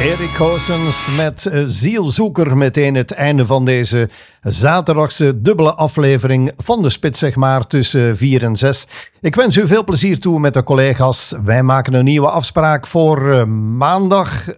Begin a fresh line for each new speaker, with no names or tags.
Erik Goossens met Zielzoeker. Meteen het einde van deze zaterdagse dubbele aflevering van de Spits, zeg maar, tussen 4 en 6. Ik wens u veel plezier toe met de collega's. Wij maken een nieuwe afspraak voor maandag